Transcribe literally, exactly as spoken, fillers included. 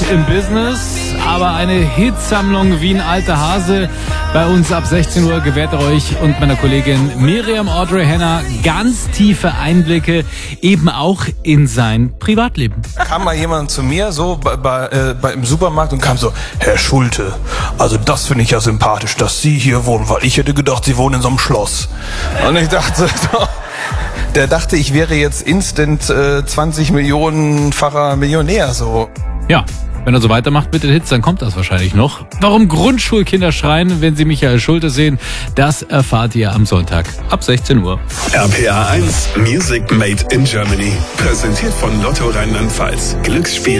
im Business, aber eine Hitsammlung wie ein alter Hase. Bei uns ab sechzehn Uhr gewährt er euch und meiner Kollegin Miriam Audrey Henner ganz tiefe Einblicke eben auch in sein Privatleben. Kam mal jemand zu mir so bei, bei, äh, bei im Supermarkt und kam so: Herr Schulte, also das finde ich ja sympathisch, dass Sie hier wohnen, weil ich hätte gedacht, Sie wohnen in so einem Schloss. Und ich dachte so, der dachte, ich wäre jetzt instant äh, zwanzig Millionenfacher Millionär so. Ja. Wenn er so weitermacht mit den Hits, dann kommt das wahrscheinlich noch. Warum Grundschulkinder schreien, wenn sie Michael Schulte sehen, das erfahrt ihr am Sonntag ab sechzehn Uhr. R P R eins Music Made in Germany. Präsentiert von Lotto Rheinland-Pfalz. Glücksspiel